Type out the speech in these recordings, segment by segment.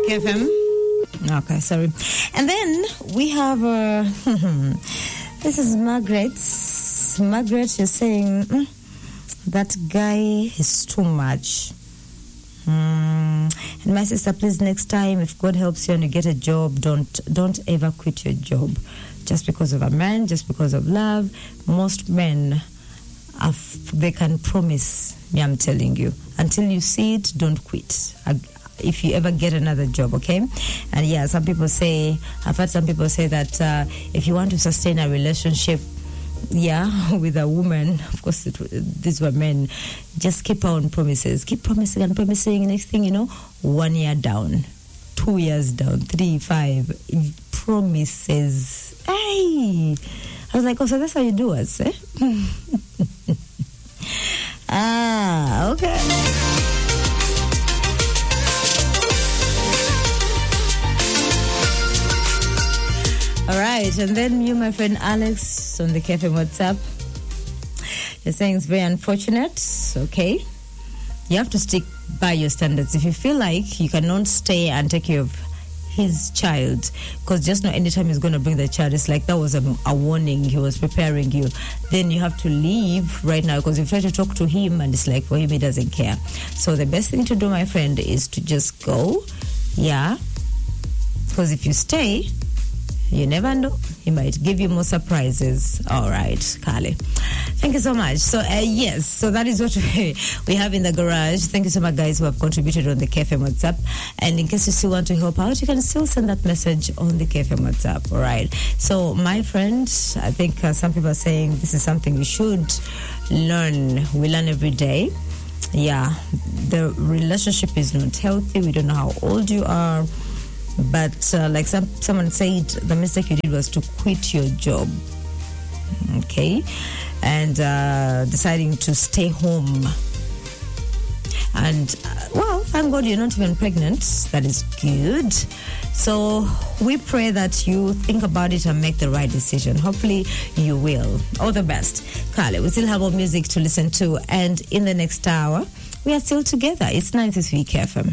KFM. Okay, sorry. And then we have, this is Margaret. Margaret, you're saying, that guy is too much. And my sister, please, next time, if God helps you and you get a job, don't ever quit your job. Just because of a man, just because of love. Most men, they can promise me, I'm telling you. Until you see it, don't quit. If you ever get another job, okay? And yeah, some people say, I've heard some people say that if you want to sustain a relationship, with a woman, of course, these were men, just keep on promises. Keep promising and promising. Next thing you know, 1 year down, 2 years down, 3, 5 promises. Hey! I was like, oh, so that's how you do us, eh? Okay. All right, and then you, my friend Alex, on the KFM WhatsApp, you're saying it's very unfortunate, okay? You have to stick by your standards. If you feel like you cannot stay and take care of his child, because just know anytime he's going to bring the child, it's like that was a warning, he was preparing you, then you have to leave right now, because you try to talk to him and it's like for him he doesn't care. So the best thing to do, my friend, is to just go, because if you stay, you never know, he might give you more surprises. All right, Kale, thank you so much. So yes, so that is what we have in the garage. Thank you so much, guys, who have contributed on the KFM WhatsApp. And in case you still want to help out, you can still send that message on the KFM WhatsApp. All right, so my friend, I think some people are saying this is something we should learn. We learn every day. The relationship is not healthy. We don't know how old you are. But like someone said, the mistake you did was to quit your job, okay, and deciding to stay home. And, well, thank God you're not even pregnant. That is good. So we pray that you think about it and make the right decision. Hopefully you will. All the best. Kale, we still have more music to listen to. And in the next hour, we are still together. It's 93 KFM.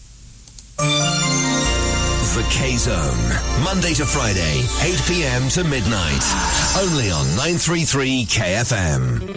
The K-Zone, Monday to Friday, 8 p.m. to midnight. Only on 933 KFM.